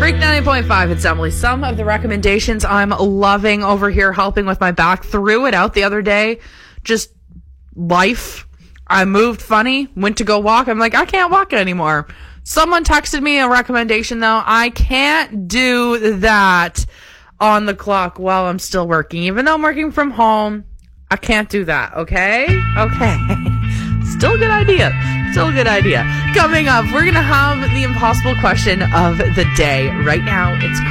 Freak 90.5, it's Emily. Some of the recommendations I'm loving over here, helping with my back. Threw it out the other day. Just life. I moved funny, went to go walk. I'm like, I can't walk anymore. Someone texted me a recommendation, though. I can't do that on the clock while I'm still working. Even though I'm working from home, I can't do that, okay? Okay. Still a good idea. Still a good idea. Coming up, we're going to have the impossible question of the day. Right now, it's